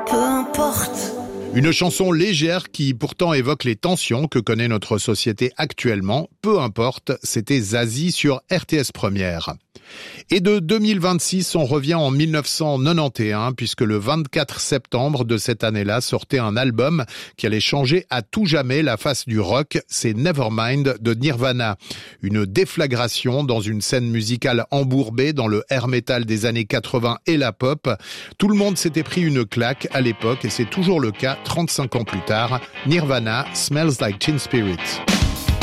peu importe. Une chanson légère qui pourtant évoque les tensions que connaît notre société actuellement. Peu importe, c'était Zazie sur RTS Première. Et de 2026, on revient en 1991, puisque le 24 septembre de cette année-là sortait un album qui allait changer à tout jamais la face du rock, c'est Nevermind de Nirvana. Une déflagration dans une scène musicale embourbée dans le air metal des années 80 et la pop. Tout le monde s'était pris une claque à l'époque et c'est toujours le cas 35 ans plus tard. Nirvana, Smells Like Teen Spirit.